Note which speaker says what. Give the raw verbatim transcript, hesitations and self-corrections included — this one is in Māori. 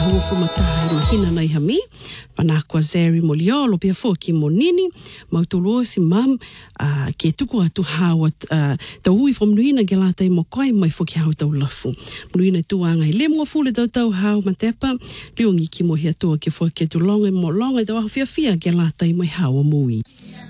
Speaker 1: hua fumatai mahina nei hami. Panakwa Zeri Moliolo pia fo ki monini. Mautulua si mam uh, ke tuku atu hawa uh, tau hui from nuina ke lata i mokoai mai fo ki hau tau lafu. Nuina tuanga i lemo fule tau tau hau matepa. Liungi ki mo hia tua ke fo ke tulonga mo longa i tau fia fia ke lata i mai hawa mui.